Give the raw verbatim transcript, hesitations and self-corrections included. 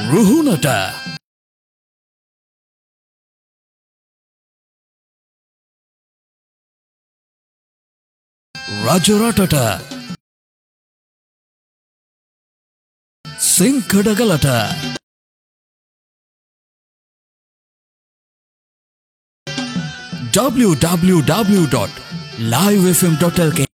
රුහුණට රජරටට සිංකඩගලට w w w dot live f m dot l k